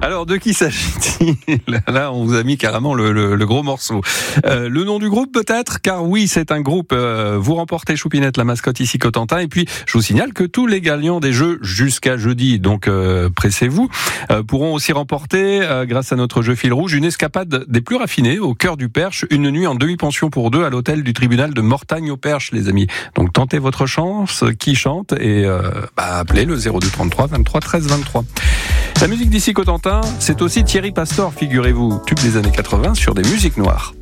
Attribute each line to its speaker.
Speaker 1: Alors, de qui s'agit-il ? Là, on vous a mis carrément le gros morceau. Le nom du groupe, peut-être ? Car oui, c'est un groupe. Vous remportez Choupinette, la mascotte ici Cotentin. Et puis, je vous signale que tous les gagnants des jeux jusqu'à jeudi, donc pressez-vous, pourront aussi remporter, grâce à notre jeu fil rouge, une escapade des plus raffinés au cœur du Perche, une nuit en demi-pension pour deux à l'hôtel du tribunal de Mortagne au Perche, les amis. Donc, tentez votre chance, qui chante, et appelez le 02 33 23 13 23. La musique d'ici Cotentin, c'est aussi Thierry Pastor, figurez-vous, tube des années 80 sur des musiques noires.